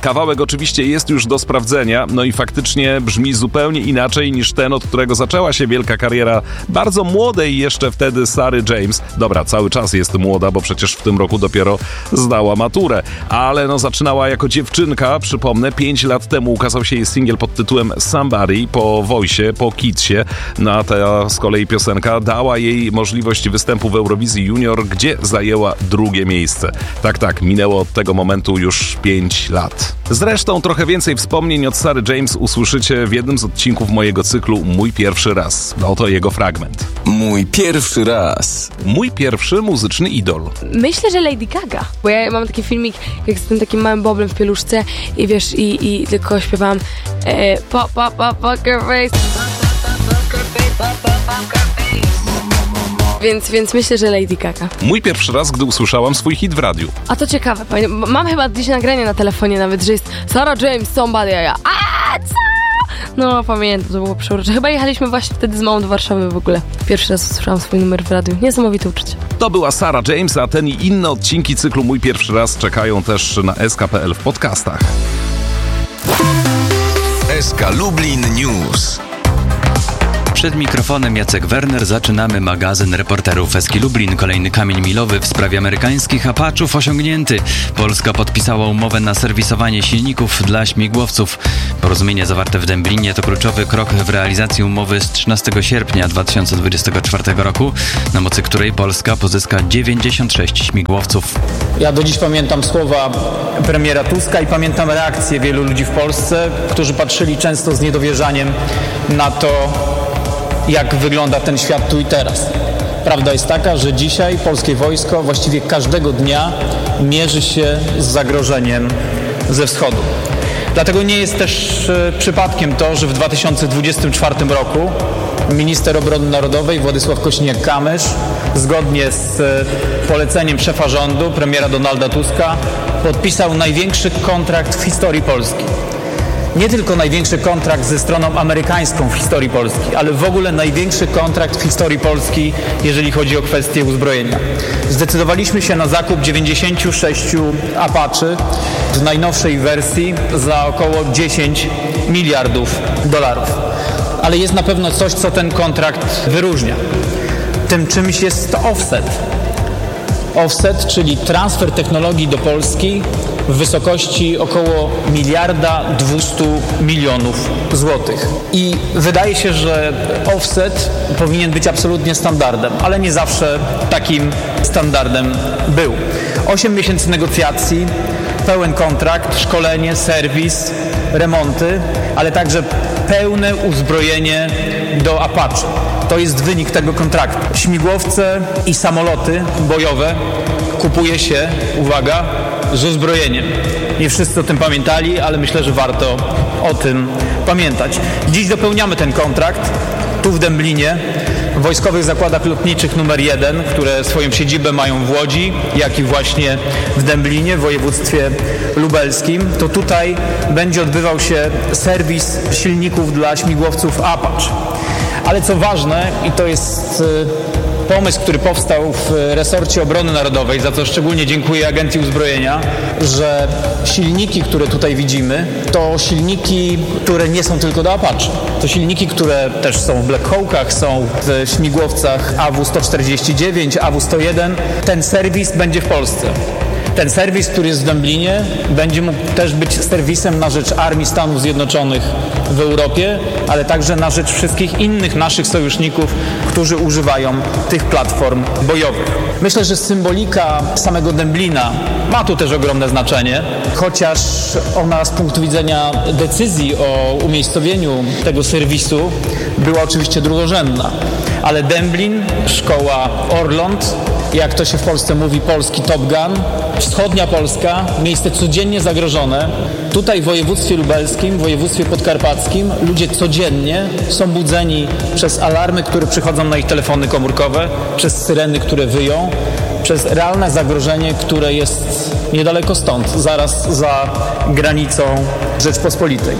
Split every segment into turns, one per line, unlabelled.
Kawałek oczywiście jest już do sprawdzenia, no i faktycznie brzmi zupełnie inaczej niż ten, od którego zaczęła się wielka kariera bardzo młodej jeszcze wtedy Sary James. Dobra, cały czas jest młoda, bo przecież w tym roku dopiero zdała maturę, ale no zaczynała jako dziewczynka, przypomnę, 5 lat temu ukazał się jej singiel pod tytułem Somebody po Voice'ie, po Kidsie, no a ta z kolei piosenka dała jej możliwość występu w Eurowizji Junior, gdzie zajęła drugie miejsce. Tak, minęło od tego momentu już 5 lat. Zresztą trochę więcej wspomnień od Sary James usłyszycie w jednym z odcinków mojego cyklu Mój pierwszy raz. Oto jego fragment.
Mój pierwszy raz.
Mój pierwszy muzyczny idol.
Myślę, że Lady Gaga, bo ja mam taki filmik, jak z tym takim małym boblem w pieluszce i wiesz, i tylko śpiewam poker face. Więc myślę, że Lady Gaga.
Mój pierwszy raz, gdy usłyszałam swój hit w radiu.
A to ciekawe, mam chyba gdzieś nagranie na telefonie nawet, że jest Sarah James, Somebody, a ja co? No pamiętam, to było przeurocze. Chyba jechaliśmy właśnie wtedy z mamą do Warszawy w ogóle. Pierwszy raz usłyszałam swój numer w radiu. Niesamowite uczucie.
To była Sarah James, a ten i inne odcinki cyklu Mój pierwszy raz czekają też na SK.pl w podcastach.
SK Lublin News.
Przed mikrofonem Jacek Werner. Zaczynamy magazyn reporterów SK Lublin. Kolejny kamień milowy w sprawie amerykańskich Apachów osiągnięty. Polska podpisała umowę na serwisowanie silników dla śmigłowców. Porozumienie zawarte w Dęblinie to kluczowy krok w realizacji umowy z 13 sierpnia 2024 roku, na mocy której Polska pozyska 96 śmigłowców.
Ja do dziś pamiętam słowa premiera Tuska i pamiętam reakcję wielu ludzi w Polsce, którzy patrzyli często z niedowierzaniem na to, jak wygląda ten świat tu i teraz. Prawda jest taka, że dzisiaj polskie wojsko właściwie każdego dnia mierzy się z zagrożeniem ze wschodu. Dlatego nie jest też przypadkiem to, że w 2024 roku minister obrony narodowej Władysław Kosiniak-Kamysz zgodnie z poleceniem szefa rządu, premiera Donalda Tuska, podpisał największy kontrakt w historii Polski. Nie tylko największy kontrakt ze stroną amerykańską w historii Polski, ale w ogóle największy kontrakt w historii Polski, jeżeli chodzi o kwestie uzbrojenia. Zdecydowaliśmy się na zakup 96 Apache w najnowszej wersji za około 10 miliardów dolarów. Ale jest na pewno coś, co ten kontrakt wyróżnia. Tym czymś jest offset. Offset, czyli transfer technologii do Polski w wysokości około 1,2 miliarda złotych. I wydaje się, że offset powinien być absolutnie standardem, ale nie zawsze takim standardem był. 8 miesięcy negocjacji, pełen kontrakt, szkolenie, serwis, remonty, ale także pełne uzbrojenie do Apache. To jest wynik tego kontraktu. Śmigłowce i samoloty bojowe kupuje się, uwaga, z uzbrojeniem. Nie wszyscy o tym pamiętali, ale myślę, że warto o tym pamiętać. Dziś dopełniamy ten kontrakt tu w Dęblinie, w Wojskowych Zakładach Lotniczych nr 1, które swoją siedzibę mają w Łodzi, jak i właśnie w Dęblinie, w województwie lubelskim. To tutaj będzie odbywał się serwis silników dla śmigłowców Apache. Ale co ważne, i to jest pomysł, który powstał w resorcie obrony narodowej, za co szczególnie dziękuję Agencji Uzbrojenia, że silniki, które tutaj widzimy, to silniki, które nie są tylko do Apache. To silniki, które też są w Black Hawkach, są w śmigłowcach AW-149, AW-101. Ten serwis będzie w Polsce. Ten serwis, który jest w Dęblinie, będzie mógł też być serwisem na rzecz Armii Stanów Zjednoczonych w Europie, ale także na rzecz wszystkich innych naszych sojuszników, którzy używają tych platform bojowych. Myślę, że symbolika samego Dęblina ma tu też ogromne znaczenie, chociaż ona z punktu widzenia decyzji o umiejscowieniu tego serwisu była oczywiście drugorzędna. Ale Dęblin, szkoła Orląt, jak to się w Polsce mówi, polski Top Gun, wschodnia Polska, miejsce codziennie zagrożone. Tutaj w województwie lubelskim, w województwie podkarpackim ludzie codziennie są budzeni przez alarmy, które przychodzą na ich telefony komórkowe, przez syreny, które wyją, przez realne zagrożenie, które jest niedaleko stąd, zaraz za granicą Rzeczpospolitej.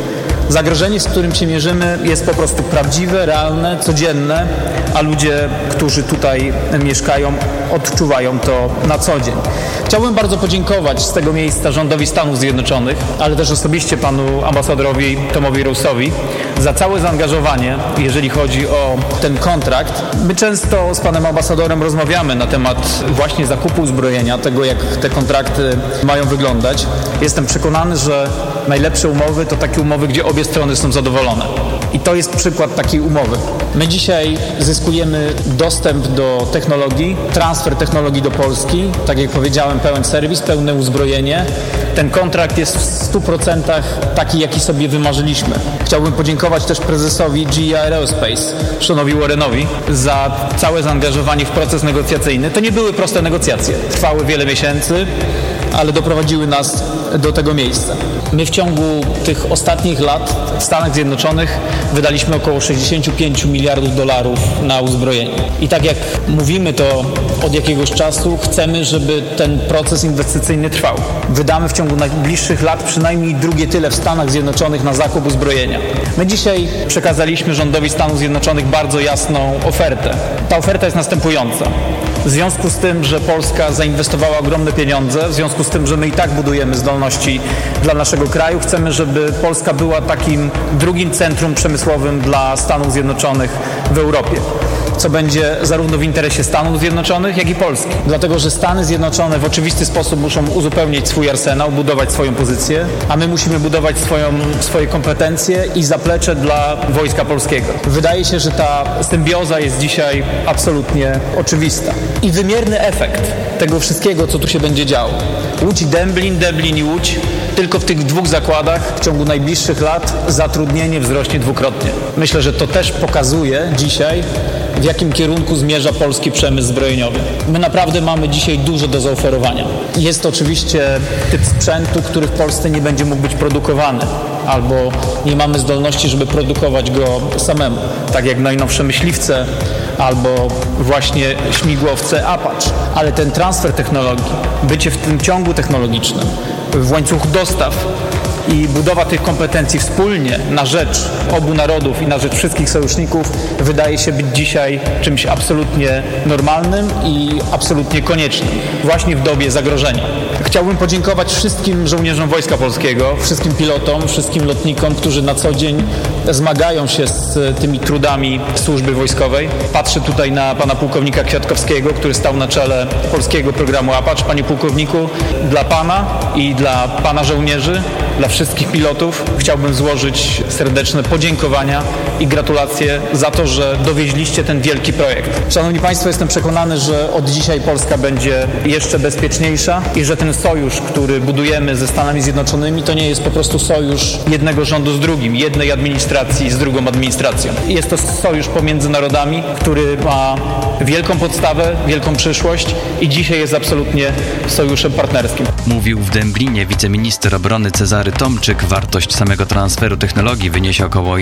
Zagrożenie, z którym się mierzymy, jest po prostu prawdziwe, realne, codzienne, a ludzie, którzy tutaj mieszkają, odczuwają to na co dzień. Chciałbym bardzo podziękować z tego miejsca rządowi Stanów Zjednoczonych, ale też osobiście panu ambasadorowi Tomowi Rouse'owi za całe zaangażowanie, jeżeli chodzi o ten kontrakt. My często z panem ambasadorem rozmawiamy na temat właśnie zakupu uzbrojenia, tego jak te kontrakty mają wyglądać. Jestem przekonany, że najlepsze umowy to takie umowy, gdzie obie strony są zadowolone. I to jest przykład takiej umowy. My dzisiaj zyskujemy dostęp do technologii, transfer technologii do Polski. Tak jak powiedziałem, pełen serwis, pełne uzbrojenie. Ten kontrakt jest w 100% taki, jaki sobie wymarzyliśmy. Chciałbym podziękować też prezesowi GE Aerospace, Seanowi Warrenowi, za całe zaangażowanie w proces negocjacyjny. To nie były proste negocjacje. Trwały wiele miesięcy, ale doprowadziły nas do tego miejsca. My w ciągu tych ostatnich lat w Stanach Zjednoczonych wydaliśmy około 65 miliardów dolarów na uzbrojenie. I tak jak mówimy to od jakiegoś czasu, chcemy, żeby ten proces inwestycyjny trwał. Wydamy w ciągu najbliższych lat przynajmniej drugie tyle w Stanach Zjednoczonych na zakup uzbrojenia. My dzisiaj przekazaliśmy rządowi Stanów Zjednoczonych bardzo jasną ofertę. Ta oferta jest następująca. W związku z tym, że Polska zainwestowała ogromne pieniądze, w związku z tym, że my i tak budujemy zdolności dla naszego kraju, chcemy, żeby Polska była takim drugim centrum przemysłowym dla Stanów Zjednoczonych w Europie, co będzie zarówno w interesie Stanów Zjednoczonych, jak i Polski. Dlatego, że Stany Zjednoczone w oczywisty sposób muszą uzupełnić swój arsenał, budować swoją pozycję, a my musimy budować swoje kompetencje i zaplecze dla Wojska Polskiego. Wydaje się, że ta symbioza jest dzisiaj absolutnie oczywista. I wymierny efekt tego wszystkiego, co tu się będzie działo. Łódź i Dęblin, Dęblin i Łódź, tylko w tych dwóch zakładach w ciągu najbliższych lat zatrudnienie wzrośnie dwukrotnie. Myślę, że to też pokazuje dzisiaj, w jakim kierunku zmierza polski przemysł zbrojeniowy. My naprawdę mamy dzisiaj dużo do zaoferowania. Jest oczywiście typ sprzętu, który w Polsce nie będzie mógł być produkowany, albo nie mamy zdolności, żeby produkować go samemu, tak jak najnowsze myśliwce, albo właśnie śmigłowce Apache. Ale ten transfer technologii, bycie w tym ciągu technologicznym, w łańcuchu dostaw i budowa tych kompetencji wspólnie na rzecz obu narodów i na rzecz wszystkich sojuszników wydaje się być dzisiaj czymś absolutnie normalnym i absolutnie koniecznym, właśnie w dobie zagrożenia. Chciałbym podziękować wszystkim żołnierzom Wojska Polskiego, wszystkim pilotom, wszystkim lotnikom, którzy na co dzień zmagają się z tymi trudami służby wojskowej. Patrzę tutaj na pana pułkownika Kwiatkowskiego, który stał na czele polskiego programu Apache. Panie pułkowniku, dla pana i dla pana żołnierzy, dla wszystkich pilotów chciałbym złożyć serdeczne podziękowania i gratulacje za to, że dowieźliście ten wielki projekt. Szanowni Państwo, jestem przekonany, że od dzisiaj Polska będzie jeszcze bezpieczniejsza i że ten sojusz, który budujemy ze Stanami Zjednoczonymi, to nie jest po prostu sojusz jednego rządu z drugim, jednej administracji z drugą administracją. Jest to sojusz pomiędzy narodami, który ma wielką podstawę, wielką przyszłość i dzisiaj jest absolutnie sojuszem partnerskim.
Mówił w Dęblinie wiceminister obrony Cezary Tomczyk. Wartość samego transferu technologii wyniesie około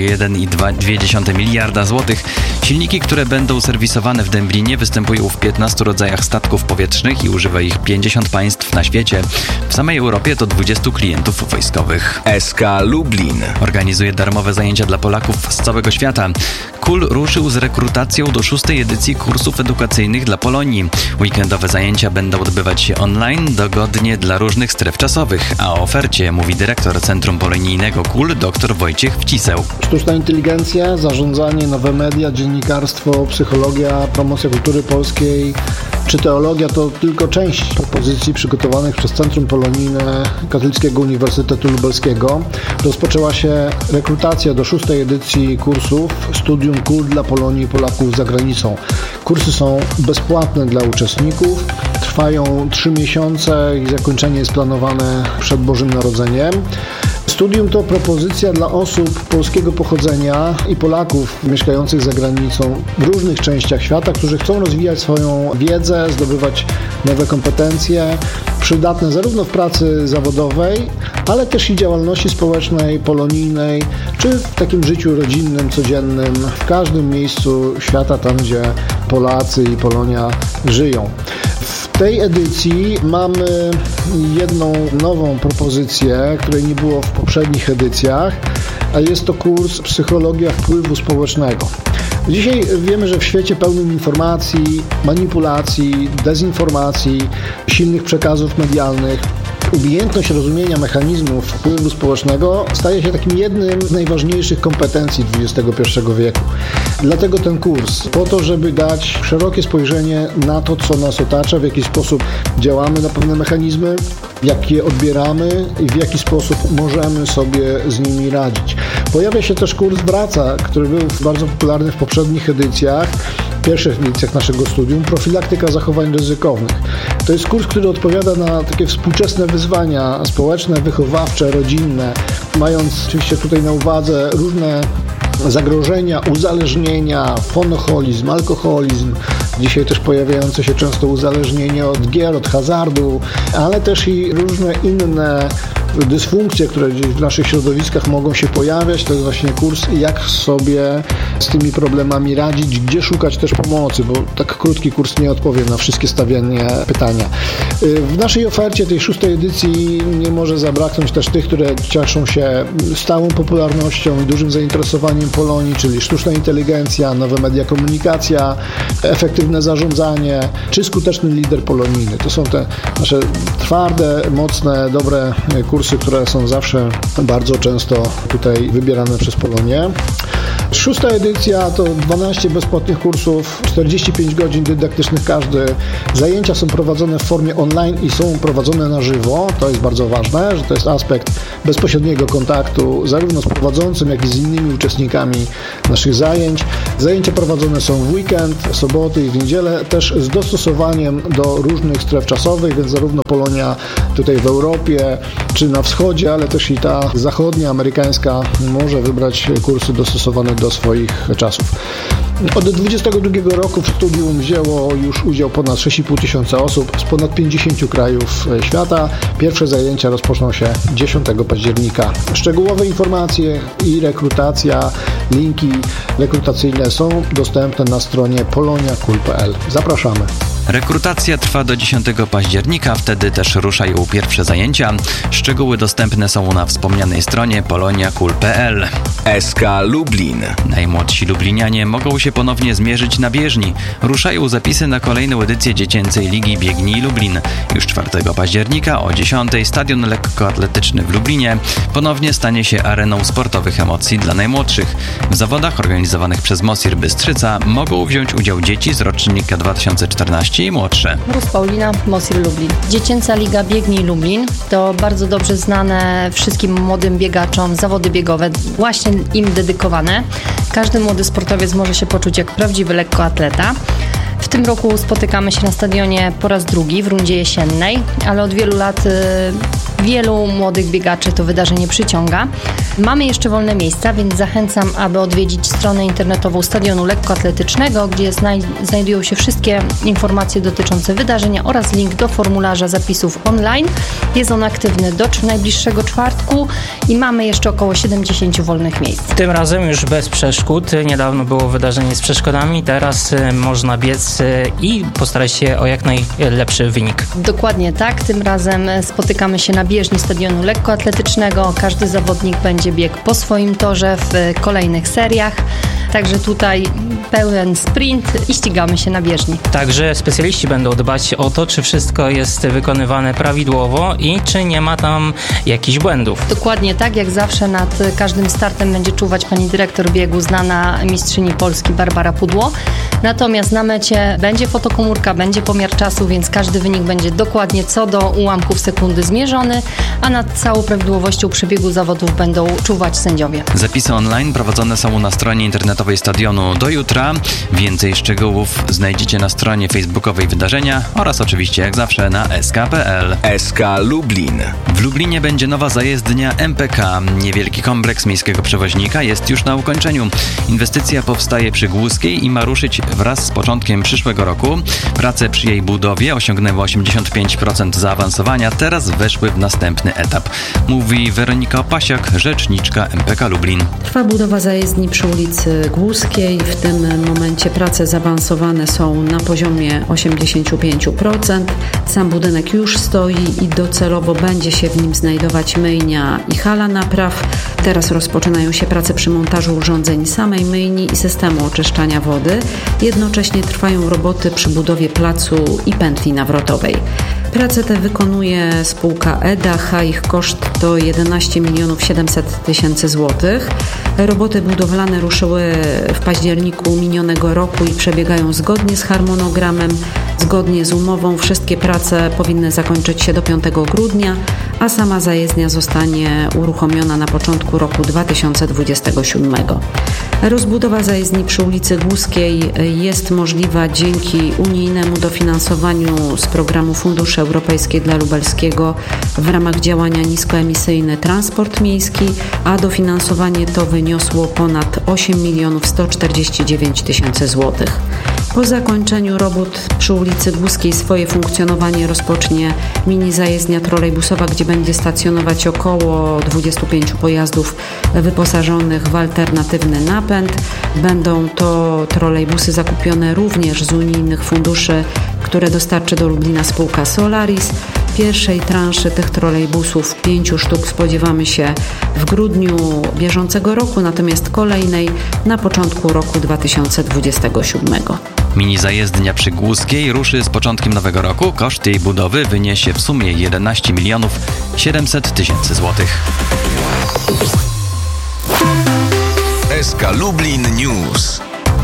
1,2 miliarda złotych. Silniki, które będą serwisowane w Dęblinie, występują w 15 rodzajach statków powietrznych i używa ich 50 państw na świecie. W samej Europie to 20 klientów wojskowych.
SK Lublin
Organizuje darmowe zajęcia dla Polaków z całego świata. KUL ruszył z rekrutacją do 6. edycji kursów edukacyjnych dla Polonii. Weekendowe zajęcia będą odbywać się online, dogodnie dla różnych stref czasowych. A o ofercie mówi dyrektor Centrum Polonijnego KUL dr Wojciech Wciseł.
Sztuczna inteligencja, zarządzanie, nowe media, dziennikarstwo, psychologia, promocja kultury polskiej czy teologia to tylko część propozycji przygotowanych przez Centrum Polonijne Katolickiego Uniwersytetu Lubelskiego. Rozpoczęła się rekrutacja do 6. edycji kursów Studium KUL dla Polonii i Polaków za granicą. Kursy są bezpłatne dla uczestników, trwają 3 miesiące i zakończenie jest planowane przed Bożym Narodzeniem. Studium to propozycja dla osób polskiego pochodzenia i Polaków mieszkających za granicą w różnych częściach świata, którzy chcą rozwijać swoją wiedzę, zdobywać nowe kompetencje, przydatne zarówno w pracy zawodowej, ale też i działalności społecznej, polonijnej, czy w takim życiu rodzinnym, codziennym, w każdym miejscu świata, tam gdzie Polacy i Polonia żyją. W W tej edycji mamy jedną nową propozycję, której nie było w poprzednich edycjach, a jest to kurs Psychologia wpływu społecznego. Dzisiaj wiemy, że w świecie pełnym informacji, manipulacji, dezinformacji, silnych przekazów medialnych, umiejętność rozumienia mechanizmów wpływu społecznego staje się takim jednym z najważniejszych kompetencji XXI wieku. Dlatego ten kurs, po to, żeby dać szerokie spojrzenie na to, co nas otacza, w jaki sposób działamy na pewne mechanizmy, jak je odbieramy i w jaki sposób możemy sobie z nimi radzić. Pojawia się też kurs Wraca, który był bardzo popularny w poprzednich edycjach, pierwszych edycjach naszego studium, profilaktyka zachowań ryzykownych. To jest kurs, który odpowiada na takie współczesne wyzwania społeczne, wychowawcze, rodzinne, mając oczywiście tutaj na uwadze różne zagrożenia, uzależnienia, fonoholizm, alkoholizm, dzisiaj też pojawiające się często uzależnienie od gier, od hazardu, ale też i różne inne dysfunkcje, które gdzieś w naszych środowiskach mogą się pojawiać. To jest właśnie kurs, jak sobie z tymi problemami radzić, gdzie szukać też pomocy, bo tak krótki kurs nie odpowie na wszystkie stawiane pytania. W naszej ofercie tej 6. edycji nie może zabraknąć też tych, które cieszą się stałą popularnością i dużym zainteresowaniem Polonii, czyli sztuczna inteligencja, nowe media komunikacja, efektywne zarządzanie, czy skuteczny lider polonijny. To są te nasze twarde, mocne, dobre kursy, które są zawsze bardzo często tutaj wybierane przez Polonię. 6. edycja to 12 bezpłatnych kursów, 45 godzin dydaktycznych każdy. Zajęcia są prowadzone w formie online i są prowadzone na żywo. To jest bardzo ważne, że to jest aspekt bezpośredniego kontaktu zarówno z prowadzącym, jak i z innymi uczestnikami naszych zajęć. Zajęcia prowadzone są w weekend, w soboty i w niedzielę, też z dostosowaniem do różnych stref czasowych, więc zarówno Polonia tutaj w Europie, czy na wschodzie, ale też i ta zachodnia, amerykańska może wybrać kursy dostosowane do swoich czasów. Od 2022 roku w studium wzięło już udział ponad 6,5 tysiąca osób z ponad 50 krajów świata. Pierwsze zajęcia rozpoczną się 10 października. Szczegółowe informacje i rekrutacja, linki rekrutacyjne są dostępne na stronie polonia.kul.pl. Zapraszamy.
Rekrutacja trwa do 10 października, wtedy też ruszają pierwsze zajęcia. Szczegóły dostępne są na wspomnianej stronie polonia.kul.pl.
SK Lublin.
Najmłodsi lublinianie mogą się ponownie zmierzyć na bieżni. Ruszają zapisy na kolejną edycję dziecięcej Ligi Biegnij Lublin. Już 4 października o 10 stadion lekkoatletyczny w Lublinie ponownie stanie się areną sportowych emocji dla najmłodszych. W zawodach organizowanych przez Mosir Bystrzyca mogą wziąć udział dzieci z rocznika 2014 i młodsze.
Rus Paulina, Mosir Lublin. Dziecięca Liga Biegnij Lublin to bardzo dobrze znane wszystkim młodym biegaczom zawody biegowe, właśnie im dedykowane. Każdy młody sportowiec może się poczuć jak prawdziwy lekkoatleta. W tym roku spotykamy się na stadionie po raz drugi w rundzie jesiennej, ale od wielu lat wielu młodych biegaczy to wydarzenie przyciąga. Mamy jeszcze wolne miejsca, więc zachęcam, aby odwiedzić stronę internetową Stadionu Lekkoatletycznego, gdzie znajdują się wszystkie informacje dotyczące wydarzenia oraz link do formularza zapisów online. Jest on aktywny do najbliższego czwartku i mamy jeszcze około 70 wolnych miejsc.
Tym razem już bez przeszkód. Niedawno było wydarzenie z przeszkodami, teraz można biec i postarać się o jak najlepszy wynik.
Dokładnie tak. Tym razem spotykamy się na bieżni Stadionu Lekkoatletycznego. Każdy zawodnik będzie biegł po swoim torze w kolejnych seriach. Także tutaj pełen sprint i ścigamy się na bieżni.
Także specjaliści będą dbać o to, czy wszystko jest wykonywane prawidłowo i czy nie ma tam jakichś błędów.
Dokładnie tak, jak zawsze nad każdym startem będzie czuwać pani dyrektor biegu, znana mistrzyni Polski Barbara Pudło. Natomiast na mecie będzie fotokomórka, będzie pomiar czasu, więc każdy wynik będzie dokładnie co do ułamków sekundy zmierzony, a nad całą prawidłowością przebiegu zawodów będą czuwać sędziowie.
Zapisy online prowadzone są na stronie internetowej stadionu do jutra. Więcej szczegółów znajdziecie na stronie facebookowej wydarzenia oraz oczywiście jak zawsze na sk.pl.
SK Lublin.
W Lublinie będzie nowa zajezdnia MPK. Niewielki kompleks miejskiego przewoźnika jest już na ukończeniu. Inwestycja powstaje przy Głuskiej i ma ruszyć wraz z początkiem przyszłego roku. Prace przy jej budowie osiągnęły 85% zaawansowania, teraz weszły w następny etap. Mówi Weronika Opasiak, rzeczniczka MPK Lublin.
Trwa budowa zajezdni przy ulicy Głuskiej. W tym momencie prace zaawansowane są na poziomie 85%. Sam budynek już stoi i docelowo będzie się w nim znajdować myjnia i hala napraw. Teraz rozpoczynają się prace przy montażu urządzeń samej myjni i systemu oczyszczania wody. Jednocześnie trwają roboty przy budowie placu i pętli nawrotowej. Prace te wykonuje spółka EDAH, a ich koszt to 11 700 000 złotych. Roboty budowlane ruszyły w październiku minionego roku i przebiegają zgodnie z harmonogramem, zgodnie z umową. Wszystkie prace powinny zakończyć się do 5 grudnia, a sama zajezdnia zostanie uruchomiona na początku roku 2027. Rozbudowa zajezdni przy ulicy Głuskiej jest możliwa dzięki unijnemu dofinansowaniu z programu Funduszy Europejskie dla Lubelskiego w ramach działania Niskoemisyjny Transport Miejski, a dofinansowanie to wyniosło ponad 8 149 000 złotych. Po zakończeniu robót przy ulicy Głuskiej swoje funkcjonowanie rozpocznie mini zajezdnia trolejbusowa, gdzie będzie stacjonować około 25 pojazdów wyposażonych w alternatywny napęd. Będą to trolejbusy zakupione również z unijnych funduszy, które dostarczy do Lublina spółka Solaris. Pierwszej transzy tych trolejbusów 5 sztuk spodziewamy się w grudniu bieżącego roku, natomiast kolejnej na początku roku 2027.
Mini zajezdnia przy Głuskiej ruszy z początkiem nowego roku. Koszt jej budowy wyniesie w sumie 11 700 000 złotych.
SK Lublin News.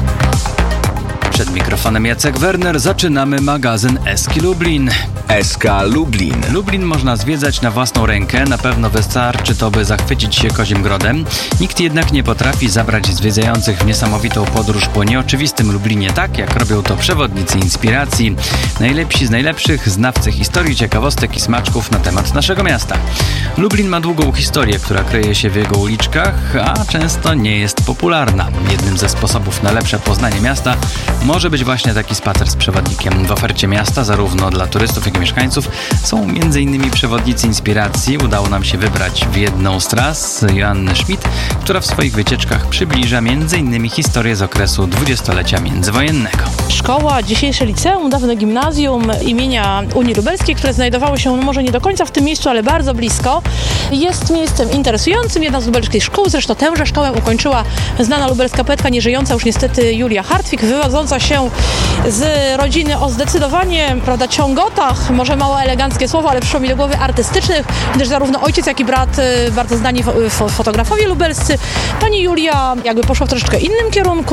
Przed mikrofonem Jacek Werner. Zaczynamy magazyn SK Lublin.
SK Lublin.
Lublin można zwiedzać na własną rękę. Na pewno wystarczy to, by zachwycić się Kozim Grodem. Nikt jednak nie potrafi zabrać zwiedzających w niesamowitą podróż po nieoczywistym Lublinie tak, jak robią to przewodnicy inspiracji. Najlepsi z najlepszych, znawcy historii, ciekawostek i smaczków na temat naszego miasta. Lublin ma długą historię, która kryje się w jego uliczkach, a często nie jest popularna. Jednym ze sposobów na lepsze poznanie miasta może być właśnie taki spacer z przewodnikiem. W ofercie miasta, zarówno dla turystów, jak i mieszkańców, są m.in. przewodnicy inspiracji. Udało nam się wybrać w jedną z tras Joanny Schmidt, która w swoich wycieczkach przybliża m.in. historię z okresu dwudziestolecia międzywojennego.
Szkoła, dzisiejsze liceum, dawne gimnazjum imienia Unii Lubelskiej, które znajdowało się może nie do końca w tym miejscu, ale bardzo blisko, jest miejscem interesującym. Jedna z lubelskich szkół, zresztą tęże szkołę ukończyła znana lubelska poetka, nieżyjąca już niestety Julia Hartwig, wywodząca się z rodziny o zdecydowanie, ciągotach, może mało eleganckie słowo, ale przyszło mi do głowy artystycznych, gdyż zarówno ojciec, jak i brat bardzo znani fotografowie lubelscy. Pani Julia jakby poszła w troszeczkę innym kierunku,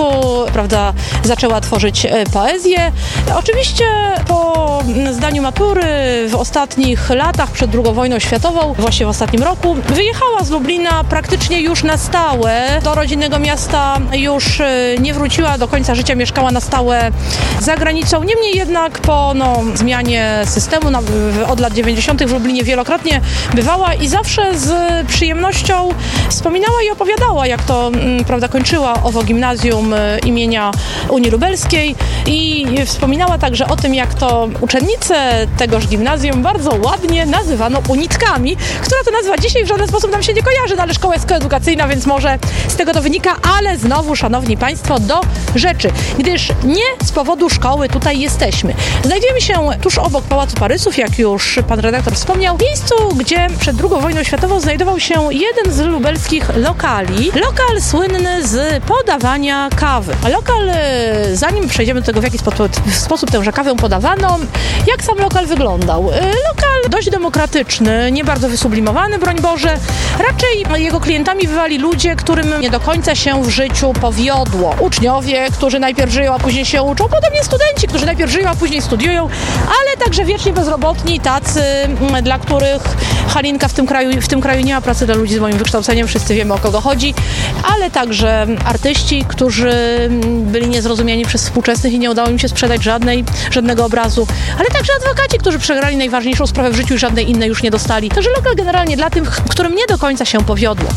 zaczęła tworzyć poezję. Oczywiście po zdaniu matury w ostatnich latach, przed II wojną światową, właśnie w ostatnim roku, wyjechała z Lublina praktycznie już na stałe. Do rodzinnego miasta już nie wróciła, do końca życia mieszkała na stałe za granicą. Niemniej jednak po zmianie systemu od lat 90. w Lublinie wielokrotnie bywała i zawsze z przyjemnością wspominała i opowiadała, jak to kończyła owo gimnazjum imienia Unii Lubelskiej i wspominała także o tym, jak to uczennice tegoż gimnazjum bardzo ładnie nazywano unitkami, która to nazwa dzisiaj w żaden sposób nam się nie kojarzy, ale szkoła jest koedukacyjna, więc może z tego to wynika, ale znowu, szanowni państwo, do rzeczy, gdyż nie z powodu szkoły tutaj jesteśmy. Znajdziemy się tuż obok Pałacu Parysów, jak już pan redaktor wspomniał, w miejscu, gdzie przed II wojną światową znajdował się jeden z lubelskich lokali. Lokal słynny z podawania kawy. A lokal, zanim przejdziemy do tego, w jaki sposób tę kawę podawano, jak sam lokal wyglądał? Lokal dość demokratyczny, nie bardzo wysublimowany, broń Boże. Raczej jego klientami bywali ludzie, którym nie do końca się w życiu powiodło. Uczniowie, którzy najpierw żyją, a później się uczą, podobnie studenci, którzy najpierw żyją, a później studiują, ale także wiecznie bezrobotni, tacy, dla których Halinka w tym kraju nie ma pracy dla ludzi z moim wykształceniem, wszyscy wiemy, o kogo chodzi, ale także artyści, którzy byli niezrozumiani przez współczesnych i nie udało im się sprzedać żadnego obrazu, ale także adwokaci, którzy przegrali najważniejszą sprawę w życiu i żadnej innej już nie dostali. Także lokal generalnie dla tych, którym nie do końca się powiodło.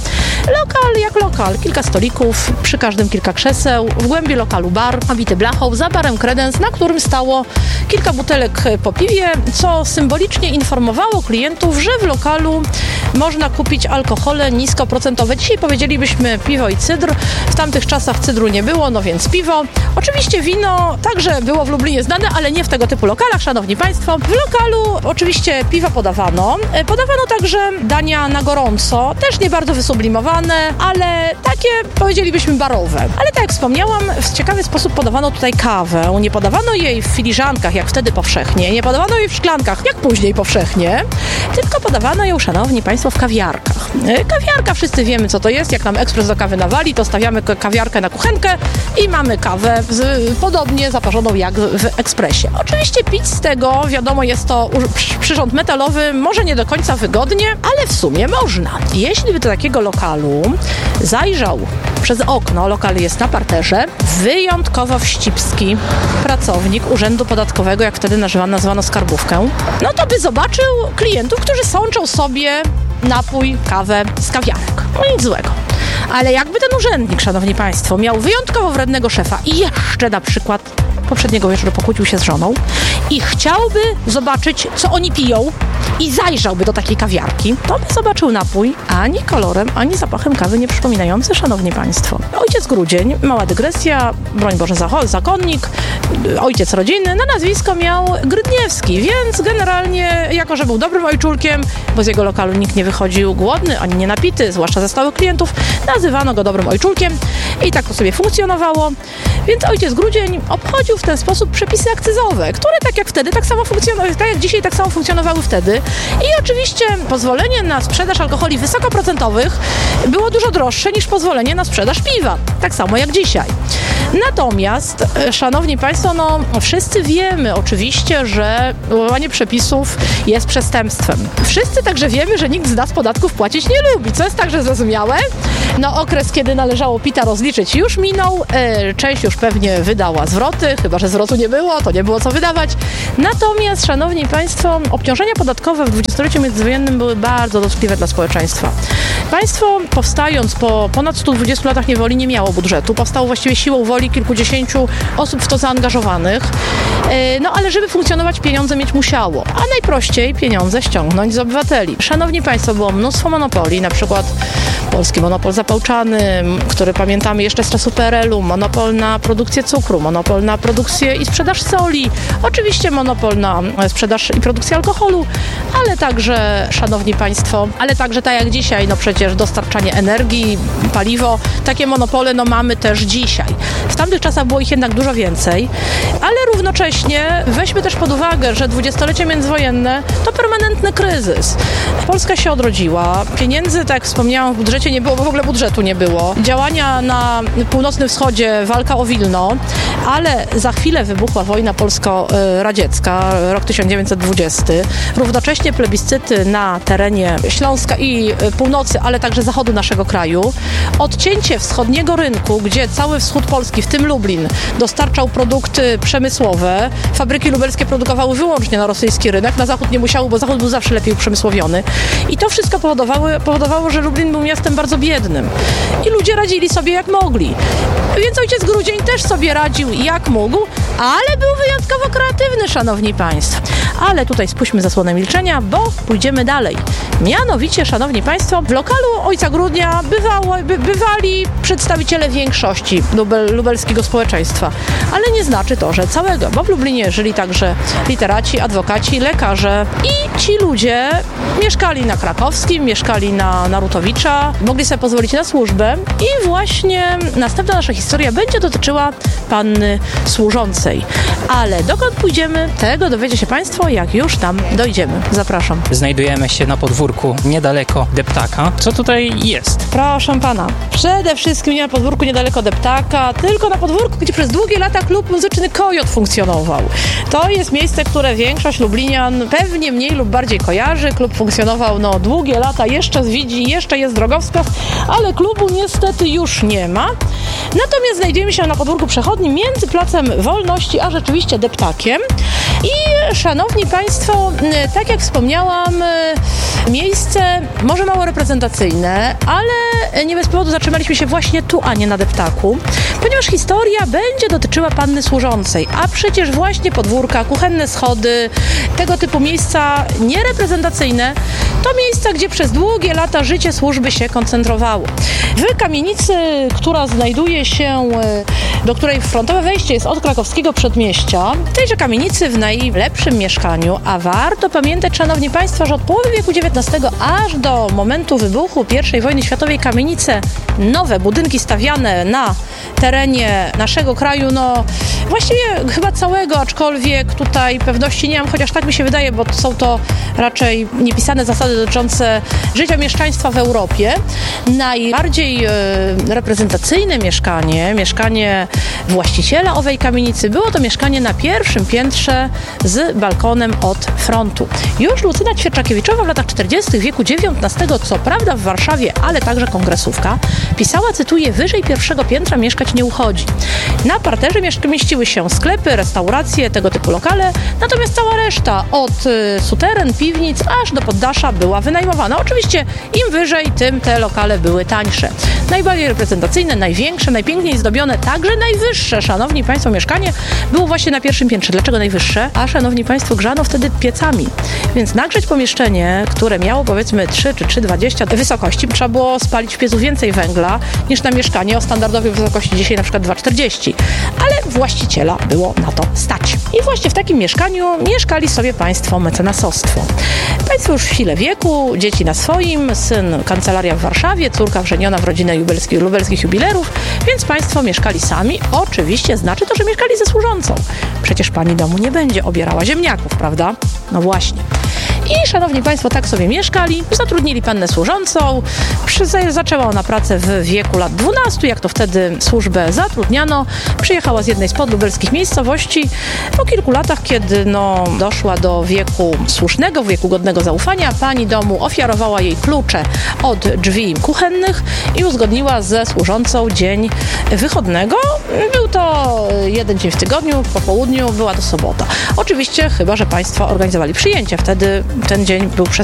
Lokal jak lokal, kilka stolików, przy każdym kilka krzeseł, w głębi lokalu bar, obity blachą, za barem kredens, na którym stało kilka butelek po piwie, co symbolicznie informowało klientów, że w lokalu można kupić alkohole niskoprocentowe. Dzisiaj powiedzielibyśmy piwo i cydr. W tamtych czasach cydru nie było, no więc piwo. Oczywiście wino także było w Lublinie znane, ale nie w tego typu lokalach, szanowni państwo. W lokalu oczywiście piwo podawano. Podawano także dania na gorąco, też nie bardzo wysublimowane, ale takie powiedzielibyśmy barowe. Ale tak jak wspomniałam, w ciekawy sposób podawano tutaj kawę. Nie podawano jej w filiżankach, jak wtedy powszechnie, nie podawano jej w szklankach, jak później powszechnie, tylko podawano ją, szanowni państwo, w kawiarkach. Kawiarka, wszyscy wiemy, co to jest. Jak nam ekspres do kawy nawali, to stawiamy kawiarkę na kuchenkę i mamy kawę podobnie zaparzoną jak w ekspresie. Oczywiście pić z tego, wiadomo, jest to przyrząd metalowy, może nie do końca wygodnie, ale w sumie można. Jeśli by do takiego lokalu zajrzał przez okno, lokal jest na parterze, wyjątkowo wścibski pracownik Urzędu Podatkowego, jak wtedy nazwano skarbówkę, no to by zobaczył klientów, którzy sączą sobie napój, kawę z kawiarek. No nic złego. Ale jakby ten urzędnik, szanowni państwo, miał wyjątkowo wrednego szefa i jeszcze na przykład poprzedniego wieczoru pokłócił się z żoną i chciałby zobaczyć, co oni piją i zajrzałby do takiej kawiarki, to by zobaczył napój ani kolorem, ani zapachem kawy nie przypominający, szanowni państwo. Ojciec Grudzień, mała dygresja, broń Boże zakonnik, ojciec rodziny, na nazwisko miał Grydniewski, więc generalnie, jako że był dobrym ojczulkiem, bo z jego lokalu nikt nie wychodził głodny, ani nie napity, zwłaszcza ze stałych klientów, nazywano go dobrym ojczulkiem i tak to sobie funkcjonowało. Więc ojciec Grudzień obchodził w ten sposób przepisy akcyzowe, które tak jak wtedy, tak samo funkcjonowały, tak jak dzisiaj, tak samo funkcjonowały wtedy. I oczywiście pozwolenie na sprzedaż alkoholi wysokoprocentowych było dużo droższe niż pozwolenie na sprzedaż piwa. Tak samo jak dzisiaj. Natomiast, szanowni państwo, no wszyscy wiemy oczywiście, że łamanie przepisów jest przestępstwem. Wszyscy także wiemy, że nikt z nas podatków płacić nie lubi, co jest także zrozumiałe. No okres, kiedy należało PIT-a rozliczyć, już minął. Część już pewnie wydała zwroty, chyba że zwrotu nie było, to nie było co wydawać. Natomiast, szanowni państwo, obciążenia podatkowe w dwudziestoleciu międzywojennym były bardzo dotkliwe dla społeczeństwa. Państwo, powstając po ponad 120 latach niewoli, nie miało budżetu. Powstało właściwie siłą woli kilkudziesięciu osób w to zaangażowanych. No ale żeby funkcjonować, pieniądze mieć musiało. A najprościej pieniądze ściągnąć z obywateli. Szanowni państwo, było mnóstwo monopoli, na przykład polski monopol zapałczany, który pamiętamy jeszcze z czasu PRL-u, monopol na produkcję cukru, monopol na produkcję i sprzedaż soli, oczywiście monopol na sprzedaż i produkcję alkoholu, ale także, szanowni państwo, ale także tak jak dzisiaj, no przecież dostarczanie energii, paliwo, takie monopole no mamy też dzisiaj. W tamtych czasach było ich jednak dużo więcej, ale równocześnie weźmy też pod uwagę, że dwudziestolecie międzywojenne to permanentny kryzys. Polska się odrodziła, pieniędzy, tak jak wspomniałam, w budżecie nie było, bo w ogóle budżetu nie było. Działania na północnym wschodzie, walka o Wilno, ale za chwilę wybuchła wojna polsko-radziecka, rok 1920. Równocześnie plebiscyty na terenie Śląska i północy, ale także zachodu naszego kraju. Odcięcie wschodniego rynku, gdzie cały wschód Polski, w tym Lublin, dostarczał produkty przemysłowe. Fabryki lubelskie produkowały wyłącznie na rosyjski rynek. Na zachód nie musiały, bo zachód był zawsze lepiej uprzemysłowiony. I to wszystko powodowało, że Lublin był miastem bardzo biednym. I ludzie radzili sobie jak mogli. Więc ojciec Grudzień też sobie radził jak mógł, ale był wyjątkowo kreatywny, szanowni państwo. Ale tutaj spuśćmy zasłonę milczenia, bo pójdziemy dalej. Mianowicie, szanowni państwo, w lokalu ojca Grudnia bywali przedstawiciele większości lubelskiego społeczeństwa. Ale nie znaczy to, że całego, bo w Lublinie żyli także literaci, adwokaci, lekarze i ci ludzie mieszkali na Krakowskim, mieszkali na Narutowicza, mogli sobie pozwolić na służbę i właśnie następna nasza historia będzie dotyczyła panny służącej. Ale dokąd pójdziemy, tego dowiecie się państwo, jak już tam dojdziemy. Zapraszam.
Znajdujemy się na podwórku niedaleko Deptaka. Co tutaj jest?
Proszę pana, przede wszystkim nie na podwórku niedaleko Deptaka, tylko na podwórku, gdzie przez długie lata klub muzyczny Kojot funkcjonował. To jest miejsce, które większość lublinian pewnie mniej lub bardziej kojarzy. Klub funkcjonował długie lata, jeszcze z Widzi, jeszcze jest drogowskaz, ale klubu niestety już nie ma. Natomiast znajdujemy się na podwórku przechodnim między Placem Wolności a rzeczywiście Deptakiem. I szanowni Państwo, tak jak wspomniałam, miejsce może mało reprezentacyjne, ale nie bez powodu zatrzymaliśmy się właśnie tu, a nie na deptaku, ponieważ historia będzie dotyczyła panny służącej, a przecież właśnie podwórka, kuchenne schody, tego typu miejsca niereprezentacyjne to miejsca, gdzie przez długie lata życie służby się koncentrowało. W kamienicy, która znajduje się, do której frontowe wejście jest od krakowskiego przedmieścia, w tejże kamienicy w najlepszym mieszkaniu, a warto pamiętać, szanowni Państwo, że od połowy wieku XIX aż do momentu wybuchu I wojny światowej kamienice, nowe budynki stawiane na terenie naszego kraju, no właściwie chyba całego, aczkolwiek tutaj pewności nie mam, chociaż tak mi się wydaje, bo są to raczej niepisane zasady dotyczące życia mieszczaństwa w Europie. Najbardziej reprezentacyjne mieszkanie właściciela owej kamienicy było to mieszkanie na pierwszym piętrze z balkonem od frontu. Już Lucyna Ćwierczakiewiczowa w latach 40. wieku XIX, co prawda w Warszawie, ale także kongresówka, pisała, cytuję, wyżej pierwszego piętra mieszkać nie uchodzi. Na parterze mieściły się sklepy, restauracje, tego typu lokale, natomiast cała reszta od suteren, piwnic aż do poddasza była wynajmowana. Oczywiście im wyżej, tym te lokale były tańsze. Najbardziej reprezentacyjne, największe, najpiękniej zdobione, także najwyższe, szanowni Państwo, mieszkanie było właśnie na pierwszym piętrze. Dlaczego najwyższe? A szanowni Państwo, grzano wtedy piecami. Więc nagrzeć pomieszczenie, które miało powiedzmy 3 czy 3,20 wysokości, trzeba było spalić w piecu więcej węgla niż na mieszkanie o standardowej wysokości dzisiaj na przykład 2,40. Ale właściciela było na to stać. I właśnie w takim mieszkaniu mieszkali sobie Państwo mecenasostwo. Państwo już w sile wieku, dzieci na swoim, syn kancelaria w Warszawie, córka wrzeniona w rodzinę lubelskich jubilerów, więc Państwo mieszkali sami. Oczywiście znaczy to, że mieszkali ze służącą. Przecież pani domu nie będzie obierała ziemniaków, prawda? No właśnie. I szanowni Państwo, tak sobie mieszkali, zatrudnili pannę służącą, zaczęła ona pracę w wieku lat 12, jak to wtedy służbę zatrudniano, przyjechała z jednej z podlubelskich miejscowości. Po kilku latach, kiedy doszła do wieku słusznego, wieku godnego zaufania, pani domu ofiarowała jej klucze od drzwi kuchennych i uzgodniła ze służącą dzień wychodnego. Był to jeden dzień w tygodniu, po południu była to sobota. Oczywiście, chyba że Państwo organizowali przyjęcie, wtedy ten dzień był